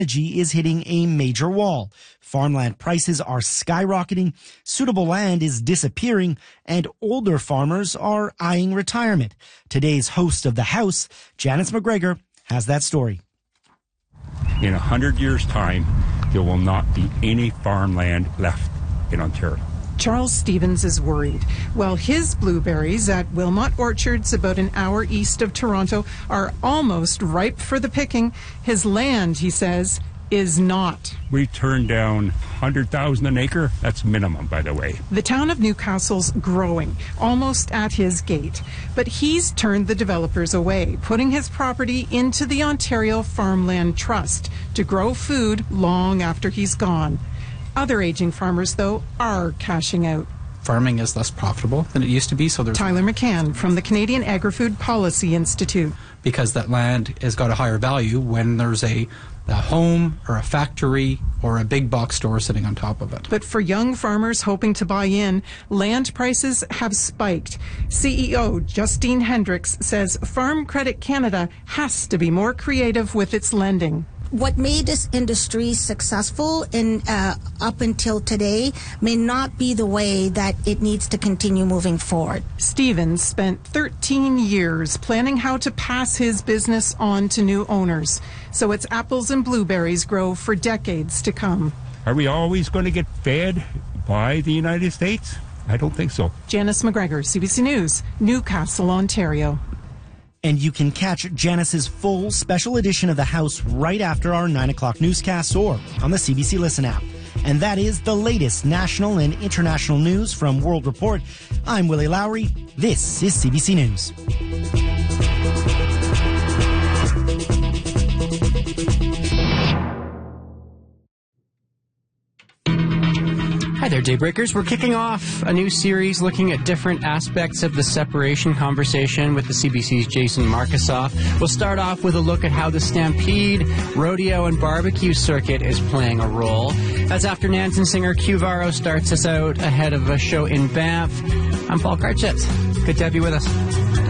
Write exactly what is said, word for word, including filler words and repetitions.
is hitting a major wall. Farmland prices are skyrocketing, suitable land is disappearing, and older farmers are eyeing retirement. Today's host of The House, Janice McGregor, has that story. In a hundred years' time, there will not be any farmland left in Ontario. Charles Stevens is worried. While his blueberries at Wilmot Orchards, about an hour east of Toronto, are almost ripe for the picking, his land, he says, is not. We turn down one hundred thousand an acre. That's minimum, by the way. The town of Newcastle's growing, almost at his gate. But he's turned the developers away, putting his property into the Ontario Farmland Trust to grow food long after he's gone. Other aging farmers, though, are cashing out. Farming is less profitable than it used to be, so there's... Tyler McCann from the Canadian Agri-Food Policy Institute. Because that land has got a higher value when there's a, a home or a factory or a big box store sitting on top of it. But for young farmers hoping to buy in, land prices have spiked. C E O Justine Hendricks says Farm Credit Canada has to be more creative with its lending. What made this industry successful in uh, up until today may not be the way that it needs to continue moving forward. Stevens spent thirteen years planning how to pass his business on to new owners, so its apples and blueberries grow for decades to come. Are we always going to get fed by the United States? I don't think so. Janice McGregor, C B C News, Newcastle, Ontario. And you can catch Janice's full special edition of The House right after our nine o'clock newscast or on the C B C Listen app. And that is the latest national and international news from World Report. I'm Willie Lowry. This is C B C News. Hi there, Daybreakers. We're kicking off a new series looking at different aspects of the separation conversation with the C B C's Jason Markusoff. We'll start off with a look at how the Stampede, Rodeo, and Barbecue circuit is playing a role. That's after Nansen singer Q Varro starts us out ahead of a show in Banff. I'm Paul Karchitz. Good to have you with us.